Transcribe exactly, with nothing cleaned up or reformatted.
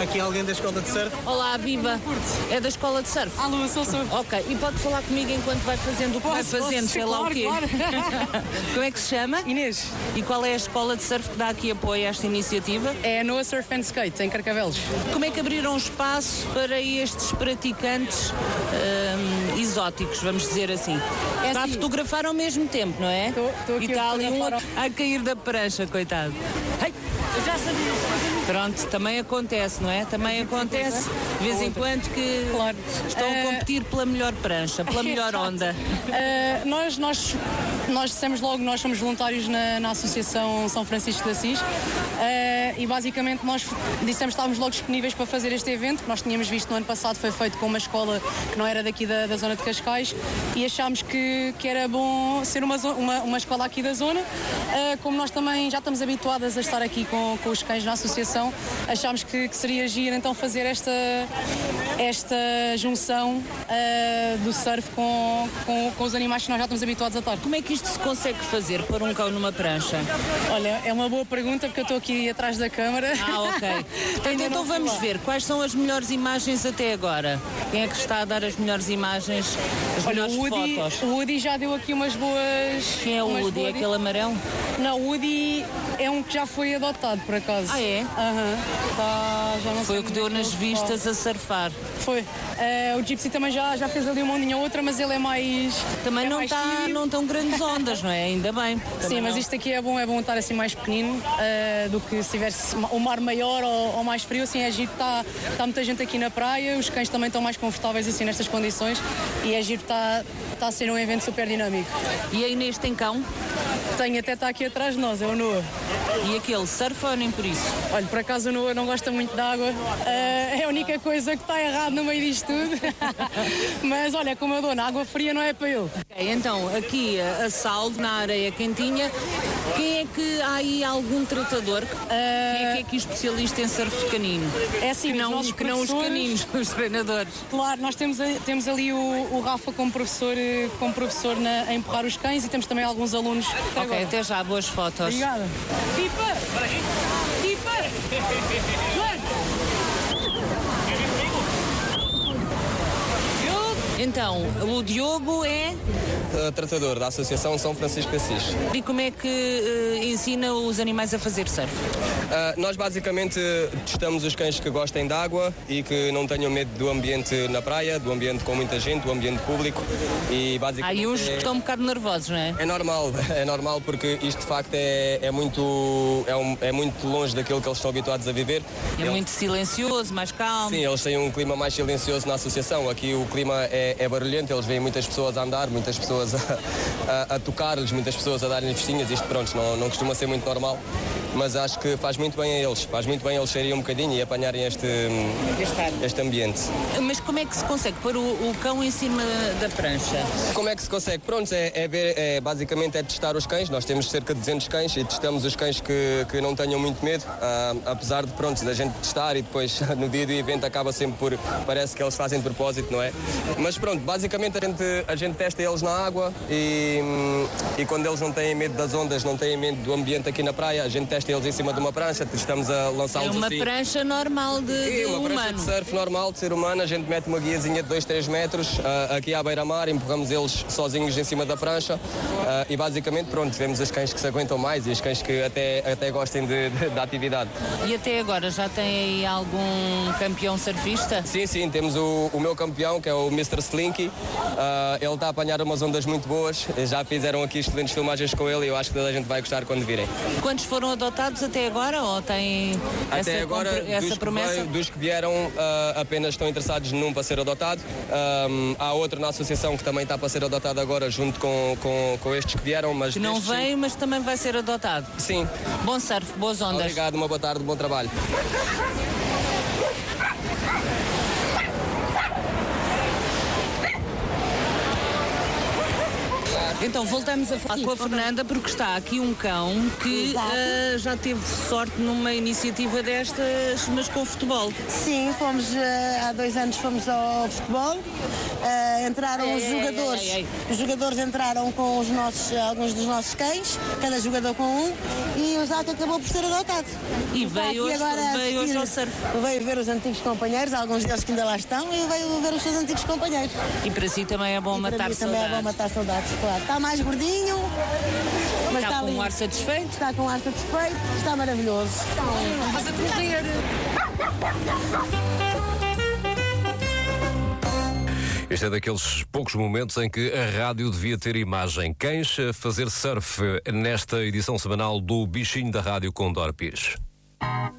Aqui alguém da escola de surf? Olá, viva. É da escola de surf? Alô, sou, sou. Ok, e pode falar comigo enquanto vai fazendo o que vai Posso, fazendo, posso, sei lá claro, o quê. claro. Como é que se chama? Inês. E qual é a escola de surf que dá aqui apoio a esta iniciativa? É no Surf and Skate, em Carcavelos. Como é que abriram espaço para estes praticantes hum, exóticos, vamos dizer assim? É Está assim. a fotografar ao mesmo tempo, não é? Estou- estou aqui e está a ali um fotografar a cair da prancha, coitado. Ai, eu já sabia. Pronto, também acontece, não é? Também acontece de vez em quando que Claro. estão a Eh, competir pela melhor prancha, pela melhor Exato. onda. Uh, nós, nós, nós dissemos logo, nós somos voluntários na, na Associação São Francisco de Assis uh, e basicamente nós dissemos que estávamos logo disponíveis para fazer este evento, que nós tínhamos visto no ano passado, foi feito com uma escola que não era daqui da, da zona de Cascais e achámos que, que era bom ser uma, zo- uma, uma escola aqui da zona. Uh, como nós também já estamos habituadas a estar aqui com, com os cães na associação, achámos que, que seria giro então fazer esta, esta junção uh, do surf com, com, com os animais que nós já estamos habituados a estar. Como é que isto se consegue fazer, pôr um cão numa prancha? Olha, é uma boa pergunta porque eu estou aqui atrás da câmara. Ah, ok. Então, Ainda então não fui vamos lá. ver quais são as melhores imagens até agora. Quem é que está a dar as melhores imagens, as Olha, melhores o Woody, fotos? o Woody já deu aqui umas boas... Quem é o umas Woody? boas- Aquele amarelo? Não, o Woody é um que já foi adotado, por acaso. Ah, é? Aham. Tá, já não Foi sei o que deu onde é nas ele está. vistas a surfar. Foi. Eh, o Gypsy também já, já fez ali uma ondinha ou outra, mas ele é mais... Também é não, mais tá, tímido. não tão grandes ondas, não é? Ainda bem. Também Sim, mas não. isto aqui é bom, é bom estar assim mais pequenino eh, do que se tivesse o mar maior ou, ou mais frio, assim é giro, está tá muita gente aqui na praia, os cães também estão mais confortáveis assim nestas condições e é giro, está tá a ser um evento super dinâmico. E a Inês tem cão? Tem até está aqui atrás de nós, é o Noah. E aquele surfa ou nem por isso? Olha, por acaso o Noah não gosta muito de água, eh, é a única coisa que está errado no meio disto tudo, mas olha, como eu dou, na água fria não é para ele. Ok, então, aqui a, a salve, na areia quentinha, quem é que há aí algum tratador? Quem é que é aqui especialista em surf canino? É assim, Que os não, nossos que não os professores- caninos, os treinadores. Claro, nós temos, a- temos ali o, o Rafa como professor, eh, como professor na, a empurrar os cães e temos também alguns alunos. Até Ok, agora. até já, boas fotos. Obrigada. Keeper! Keeper! Então, o Diogo é... Uh, tratador da Associação São Francisco de Assis. E como é que eh, ensina os animais a fazer surf? Uh, nós basicamente testamos os cães que gostem de água e que não tenham medo do ambiente na praia, do ambiente com muita gente, do ambiente público e Há basicamente aí uns que é, estão um bocado nervosos, não é? é normal, é normal porque isto de facto é, é, muito, é, um- é muito longe daquilo que eles estão habituados a viver. É Eles- muito silencioso, mais calmo. Sim, eles têm um clima mais silencioso na associação. Aqui o clima é, é barulhento, eles veem muitas pessoas a andar, muitas pessoas a, a, a tocar-lhes, muitas pessoas a darem festinhas. Isto, pronto, não, não costuma ser muito normal, mas acho que faz muito bem a eles. Faz muito bem eles saírem um bocadinho e apanharem este, este ambiente. Mas como é que se consegue pôr o, o cão em cima da prancha? Como é que se consegue? Pronto, é, é ver, é, basicamente é testar os cães. Nós temos cerca de duzentos cães e testamos os cães que, que não tenham muito medo, ah, apesar de, pronto, da gente testar e depois no dia do evento acaba sempre por, parece que eles fazem de propósito, não é? Mas pronto, basicamente a gente, a gente testa eles na água e, e quando eles não têm medo das ondas, não têm medo do ambiente aqui na praia, a gente testa eles em cima de uma prancha, estamos a É lançá-los uma assim. prancha normal de, de É uma prancha humano. de surf normal, de ser humano, a gente mete uma guiazinha de dois, três metros ah, aqui à beira-mar, empurramos eles sozinhos em cima da prancha ah, e basicamente pronto, vemos os cães que se aguentam mais e os cães que até, até gostem de, de- da atividade. E até agora já tem aí algum campeão surfista? Sim, sim, temos o, o meu campeão, que é o mister Slinky. Ah, ele está a apanhar umas ondas muito boas, já fizeram aqui excelentes filmagens com ele e eu acho que toda a gente vai gostar quando virem. Quantos foram adotados até agora ou tem Até essa, agora, compre- essa dos, que promessa? veio- dos que vieram, ah, apenas estão interessados num para ser adotado. Ahm, há outro na associação que também está para ser adotado agora, junto com, com, com estes que vieram. Mas Que não destes, veio, mas também vai ser adotado. Sim. Bom surf, boas ondas. Obrigado, uma boa tarde, bom trabalho. Então, voltamos a falar com a Fernanda, porque está aqui um cão que uh, já teve sorte numa iniciativa destas, mas com futebol. Sim, fomos, uh, há dois anos fomos ao futebol, uh, entraram ei, os ei, jogadores, ei, ei, ei. os jogadores entraram com os nossos, alguns dos nossos cães, cada jogador com um, e o Zac acabou por ser adotado. E veio hoje, veio hoje ao surf. Veio ver os antigos companheiros, alguns deles que ainda lá estão, e veio ver os seus antigos companheiros. E para si também é bom e matar para mim saudades. Também é bom matar saudades, claro. Está mais gordinho, mas está, está com ali. um ar satisfeito. Está com um ar satisfeito, está maravilhoso. Estás a correr. Este é daqueles poucos momentos em que a rádio devia ter imagem. Cães a fazer surf nesta edição semanal do Bichinho da Rádio com Dora Pires.